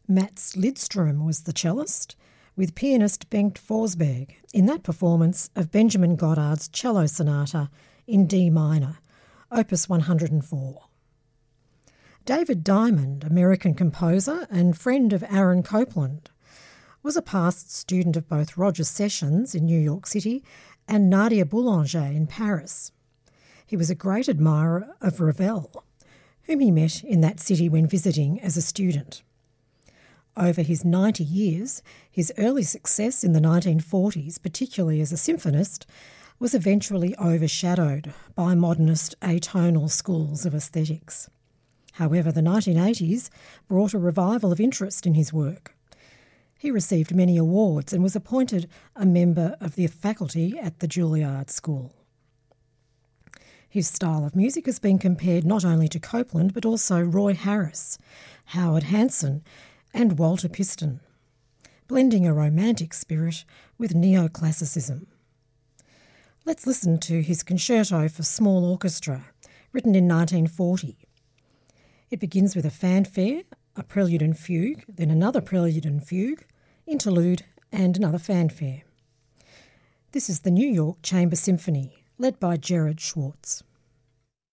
Mats Lidström was the cellist, with pianist Bengt Forsberg in that performance of Benjamin Goddard's Cello Sonata in D minor, Opus 104. David Diamond, American composer and friend of Aaron Copland, was a past student of both Roger Sessions in New York City and Nadia Boulanger in Paris. He was a great admirer of Ravel, whom he met in that city when visiting as a student. Over his 90 years, his early success in the 1940s, particularly as a symphonist, was eventually overshadowed by modernist atonal schools of aesthetics. However, the 1980s brought a revival of interest in his work. He received many awards and was appointed a member of the faculty at the Juilliard School. His style of music has been compared not only to Copland but also Roy Harris, Howard Hanson and Walter Piston, blending a romantic spirit with neoclassicism. Let's listen to his concerto for small orchestra, written in 1940. It begins with a fanfare, a prelude and fugue, then another prelude and fugue, interlude and another fanfare. This is the New York Chamber Symphony, led by Gerard Schwartz.